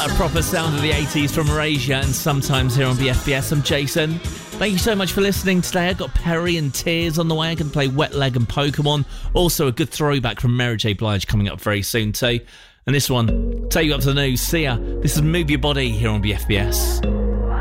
A proper sound of the 80s from Erasure and Sometimes here on BFBS. I'm Jason. Thank you so much for listening today. I've got Perry and Tears on the way. I can play Wet Leg and Pokemon. Also a good throwback from Mary J. Blige coming up very soon too. And this one, take you up to the news. See ya. This is Move Your Body here on BFBS.